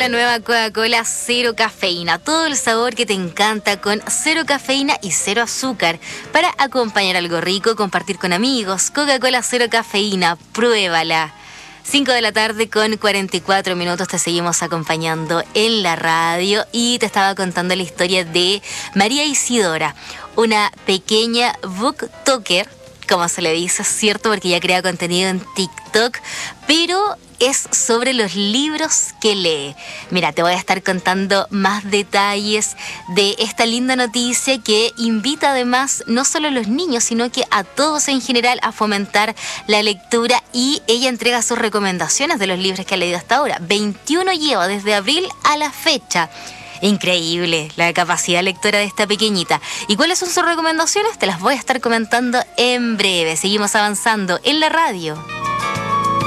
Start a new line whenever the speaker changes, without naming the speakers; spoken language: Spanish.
la nueva Coca-Cola cero cafeína. Todo el sabor que te encanta con cero cafeína y cero azúcar. Para acompañar algo rico, compartir con amigos. Coca-Cola cero cafeína, pruébala. 5 de la tarde con 44 minutos, te seguimos acompañando en la radio y te estaba contando la historia de María Isidora, una pequeña booktoker, como se le dice, ¿cierto? Porque ella crea contenido en TikTok, pero es sobre los libros que lee. Mira, te voy a estar contando más detalles de esta linda noticia que invita además no solo a los niños, sino que a todos en general a fomentar la lectura, y ella entrega sus recomendaciones de los libros que ha leído hasta ahora. 21 lleva desde abril a la fecha. Increíble la capacidad lectora de esta pequeñita. ¿Y cuáles son sus recomendaciones? Te las voy a estar comentando en breve. Seguimos avanzando en la radio.